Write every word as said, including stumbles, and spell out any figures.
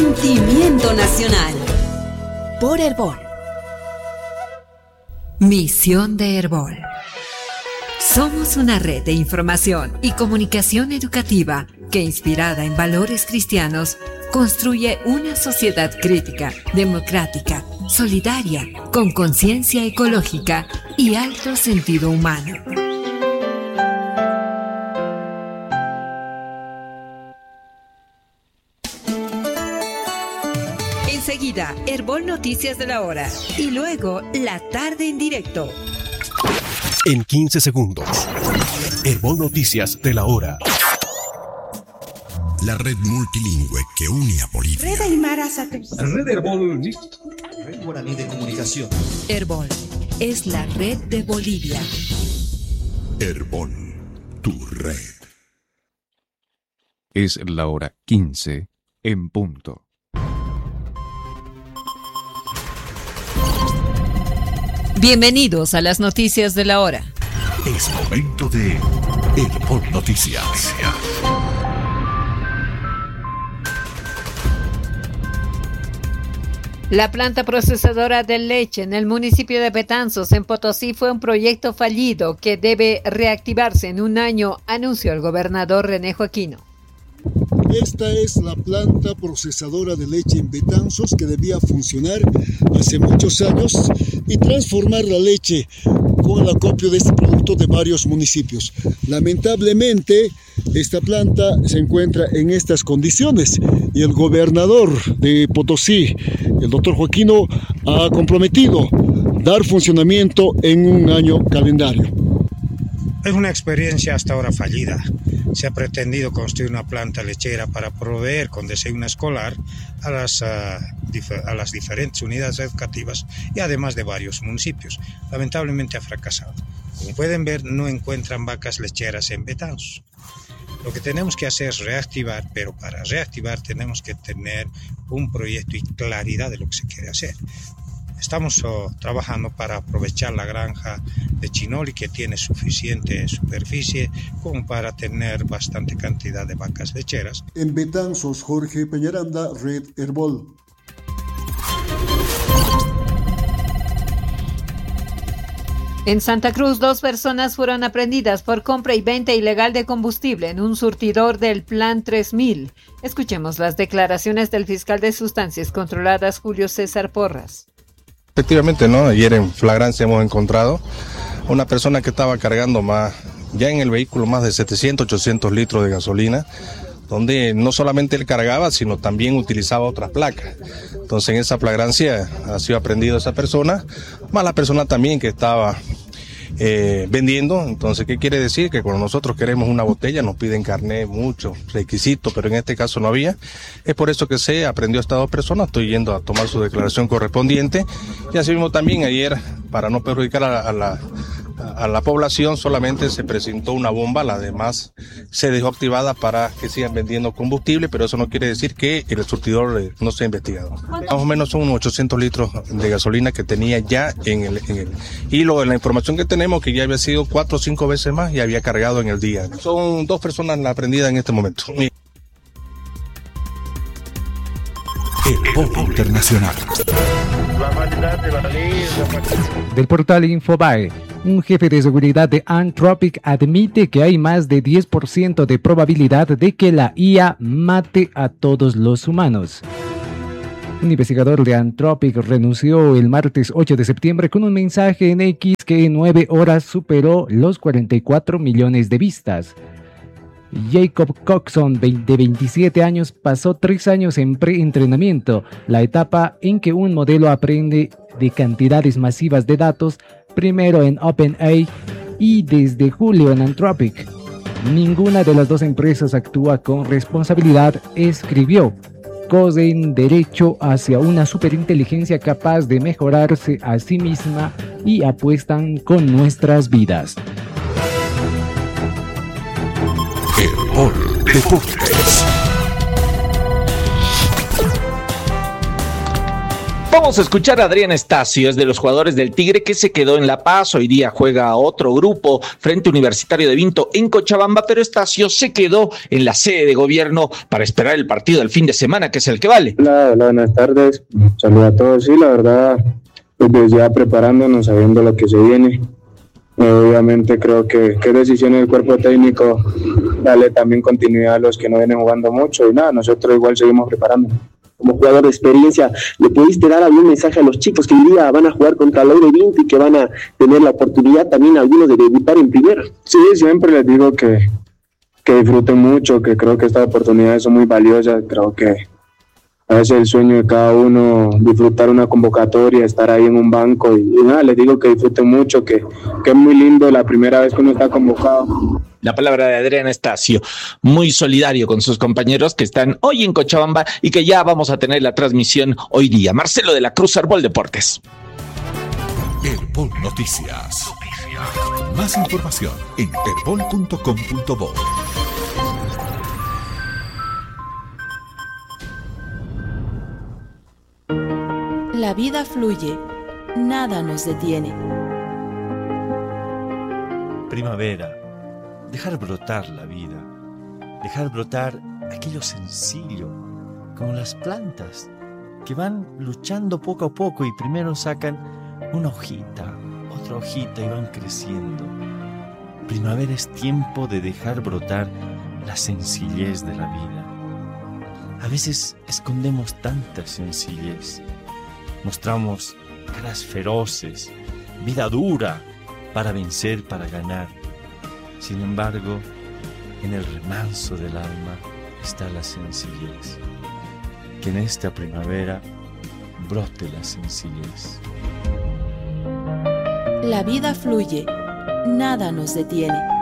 Sentimiento nacional. Por Herbol. Misión de Herbol. Somos una red de información y comunicación educativa que, inspirada en valores cristianos, construye una sociedad crítica, democrática, solidaria, con conciencia ecológica y alto sentido humano. Enseguida, Herbol Noticias de la Hora y luego La Tarde en Directo. En quince segundos, Herbol Noticias de la Hora. La red multilingüe que une a Bolivia. Red Aymara Sate. Red Herbol. Red Guaraní de Comunicación. Herbol es la red de Bolivia. Herbol, tu red. Es la hora quince en punto. Bienvenidos a las noticias de la hora. Es momento de Herbol Noticias. La planta procesadora de leche en el municipio de Betanzos, en Potosí, fue un proyecto fallido que debe reactivarse en un año, anunció el gobernador René Joaquino. Esta es la planta procesadora de leche en Betanzos que debía funcionar hace muchos años y transformar la leche con el acopio de este producto de varios municipios. Lamentablemente, esta planta se encuentra en estas condiciones y el gobernador de Potosí, el doctor Joaquino, ha comprometido dar funcionamiento en un año calendario. Es una experiencia hasta ahora fallida. Se ha pretendido construir una planta lechera para proveer con desayuno escolar a las, uh, dif- a las diferentes unidades educativas y además de varios municipios. Lamentablemente ha fracasado. Como pueden ver, no encuentran vacas lecheras en Betanzos. Lo que tenemos que hacer es reactivar, pero para reactivar tenemos que tener un proyecto y claridad de lo que se quiere hacer. Estamos oh, trabajando para aprovechar la granja de Chinoli, que tiene suficiente superficie como para tener bastante cantidad de vacas lecheras. En Betanzos, Jorge Peñaranda, Red Herbol. En Santa Cruz, dos personas fueron aprehendidas por compra y venta ilegal de combustible en un surtidor del Plan tres mil. Escuchemos las declaraciones del fiscal de Sustancias Controladas, Julio César Porras. Efectivamente, ¿no? Ayer en flagrancia hemos encontrado una persona que estaba cargando más, ya en el vehículo más de setecientos, ochocientos litros de gasolina, donde no solamente él cargaba, sino también utilizaba otras placas. Entonces en esa flagrancia ha sido aprehendido esa persona, más la persona también que estaba eh, vendiendo. Entonces, ¿qué quiere decir? Que cuando nosotros queremos una botella nos piden carnet, muchos requisitos, pero en este caso no había. Es por eso que se aprendió a estas dos personas. Estoy yendo a tomar su declaración correspondiente. Y así mismo también ayer, para no perjudicar a la, a la, a la población, solamente se presentó una bomba, la demás se dejó activada para que sigan vendiendo combustible, pero eso no quiere decir que el surtidor no sea investigado. Más o menos son unos ochocientos litros de gasolina que tenía ya en el, en el hilo. En la información que tenemos, que ya había sido cuatro o cinco veces más y había cargado en el día. Son dos personas aprendidas en este momento. Herbol Internacional. Del portal Infobae, un jefe de seguridad de Anthropic admite que hay más de diez por ciento de probabilidad de que la I A mate a todos los humanos. Un investigador de Anthropic renunció el martes ocho de septiembre con un mensaje en X que en nueve horas superó los cuarenta y cuatro millones de vistas. Jacob Coxon, de veintisiete años, pasó tres años en preentrenamiento, la etapa en que un modelo aprende de cantidades masivas de datos, primero en OpenAI y desde julio en Anthropic. Ninguna de las dos empresas actúa con responsabilidad, escribió. Coden derecho hacia una superinteligencia capaz de mejorarse a sí misma y apuestan con nuestras vidas. Herbol Deportes. Vamos a escuchar a Adrián Estacio, es de los jugadores del Tigre que se quedó en La Paz. Hoy día juega a otro grupo, Frente Universitario de Vinto en Cochabamba, pero Estacio se quedó en la sede de gobierno para esperar el partido del fin de semana, que es el que vale. Hola, hola, buenas tardes. Saludos a todos. Sí, la verdad, pues desde ya preparándonos, sabiendo lo que se viene. Obviamente creo que, que es decisión del cuerpo técnico darle también continuidad a los que no vienen jugando mucho y nada, nosotros igual seguimos preparándonos. Como jugador de experiencia, ¿le pudiste dar algún mensaje a los chicos que hoy día van a jugar contra la U de Vinto y que van a tener la oportunidad también algunos de debutar en primera? Sí, siempre les digo que, que disfruten mucho, que creo que estas oportunidades son muy valiosas, creo que a veces el sueño de cada uno, disfrutar una convocatoria, estar ahí en un banco y, y nada, les digo que disfruten mucho, que, que es muy lindo la primera vez que uno está convocado. La palabra de Adrián Estacio, muy solidario con sus compañeros que están hoy en Cochabamba y que ya vamos a tener la transmisión hoy día. Marcelo de la Cruz, Herbol Deportes. Herbol Noticias. Noticias. Más información en herbol punto com punto bo. La vida fluye, nada nos detiene. Primavera. Dejar brotar la vida, dejar brotar aquello sencillo, como las plantas que van luchando poco a poco y primero sacan una hojita, otra hojita y van creciendo. Primavera es tiempo de dejar brotar la sencillez de la vida. A veces escondemos tanta sencillez, mostramos caras feroces, vida dura para vencer, para ganar. Sin embargo, en el remanso del alma está la sencillez. Que en esta primavera brote la sencillez. La vida fluye, nada nos detiene.